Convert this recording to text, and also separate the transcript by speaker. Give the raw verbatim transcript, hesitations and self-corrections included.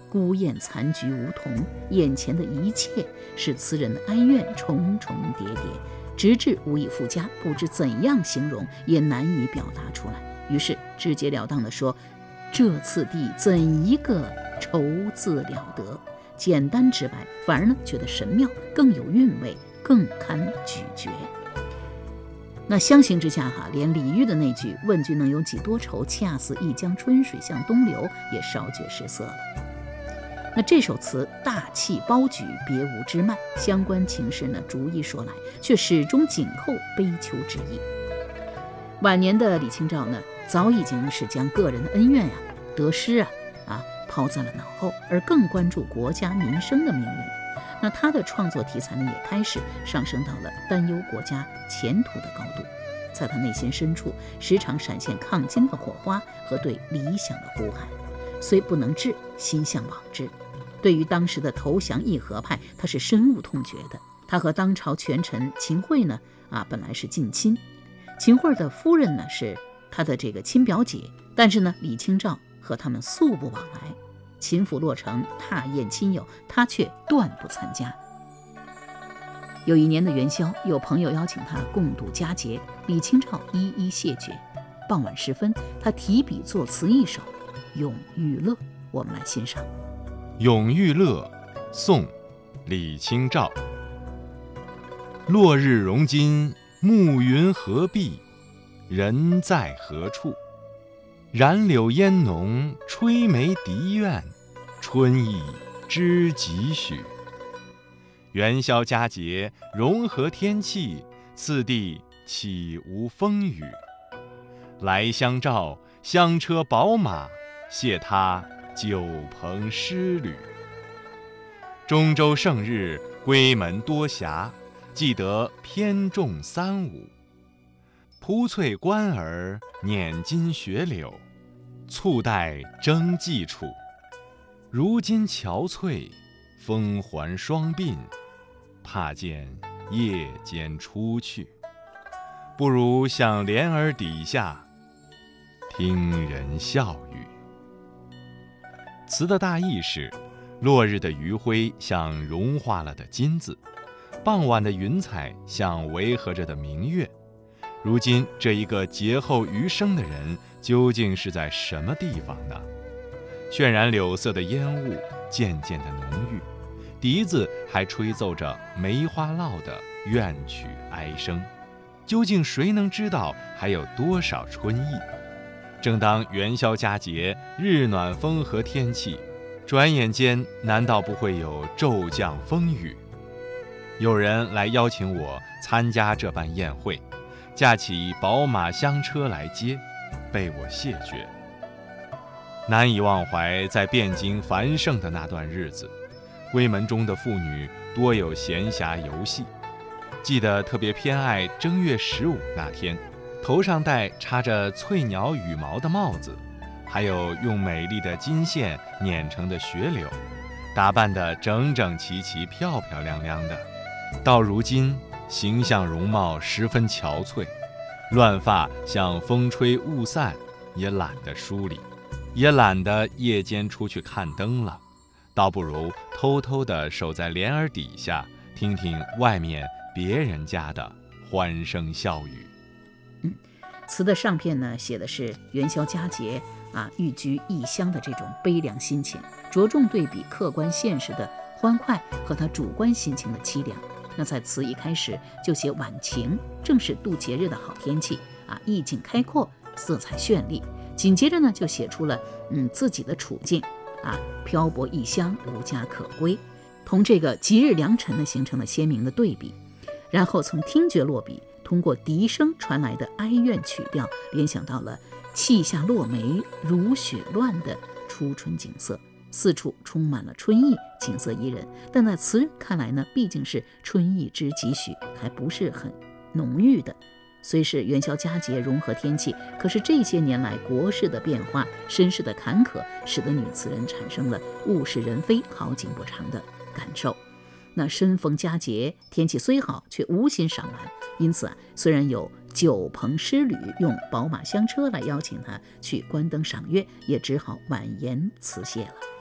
Speaker 1: 孤雁残菊梧桐，眼前的一切使词人的哀怨重重叠叠，直至无以复加，不知怎样形容，也难以表达出来。于是直截了当地说：这次第怎一个愁字了得！简单直白，反而呢觉得神妙，更有韵味，更堪咀嚼。那相形之下哈，连李煜的那句“问君能有几多愁，恰似一江春水向东流”也稍觉失色了。那这首词大气包举，别无枝蔓，相关情事呢逐一说来，却始终紧扣悲秋之意。晚年的李清照呢，早已经是将个人的恩怨呀、得失啊啊抛在了脑后，而更关注国家民生的命运。那他的创作题材呢，也开始上升到了担忧国家前途的高度。在他内心深处，时常闪现抗金的火花和对理想的呼喊。虽不能至，心向往之。对于当时的投降义和派，他是深恶痛绝的。他和当朝权臣秦桧呢，啊，本来是近亲。秦桧的夫人呢，是他的这个亲表姐，但是呢，李清照和他们素不往来。秦府落成，踏宴亲友，他却断不参加。有一年的元宵，有朋友邀请他共度佳节，李清照一一谢绝。傍晚时分，他提笔作词一首《咏玉乐》，我们来欣赏。
Speaker 2: 《咏玉乐》宋·李清照。落日荣金，暮云合璧，人在何处？染柳烟浓，吹梅笛怨，春意知几许？元宵佳节，融合天气，次第岂无风雨？来相照，香车宝马，谢他酒朋诗侣。中州胜日，闺门多暇，记得偏重三五。蒲翠官儿，捻金雪柳，簇带争计处。如今憔悴，风环双鬓，怕见夜间出去。不如向帘儿底下，听人笑语。词的大意是，落日的余晖像融化了的金子，傍晚的云彩像围合着的明月。如今这一个劫后余生的人，究竟是在什么地方呢？渲染柳色的烟雾渐渐的浓郁，笛子还吹奏着梅花烙的怨曲哀声。究竟谁能知道还有多少春意？正当元宵佳节，日暖风和天气，转眼间难道不会有骤降风雨？有人来邀请我参加这般宴会，驾起宝马香车来接，被我谢绝。难以忘怀在汴京繁盛的那段日子，闺门中的妇女多有闲暇游戏。记得特别偏爱正月十五那天，头上戴插着翠鸟羽毛的帽子，还有用美丽的金线捻成的雪柳，打扮得整整齐齐、漂漂亮亮的。到如今，形象容貌十分憔悴，乱发像风吹雾散，也懒得梳理，也懒得夜间出去看灯了，倒不如偷偷地守在帘儿底下，听听外面别人家的欢声笑语。
Speaker 1: 嗯，词的上片呢，写的是元宵佳节啊，寓居异乡的这种悲凉心情，着重对比客观现实的欢快和他主观心情的凄凉。那在词一开始就写晚晴，正是度节日的好天气啊，意境开阔，色彩绚丽。紧接着呢，就写出了嗯自己的处境啊，漂泊异乡，无家可归，同这个吉日良辰呢形成了鲜明的对比。然后从听觉落笔，通过笛声传来的哀怨曲调，联想到了气下落梅如雪乱的初春景色，四处充满了春意，景色宜人。但在词人看来呢，毕竟是春意之几许，还不是很浓郁的。虽是元宵佳节融合天气，可是这些年来国事的变化，身世的坎坷，使得女词人产生了物是人非、好景不长的感受。那身逢佳节，天气虽好，却无心赏玩。因此啊，虽然有酒朋诗侣用宝马香车来邀请他去观灯赏月，也只好婉言辞谢了。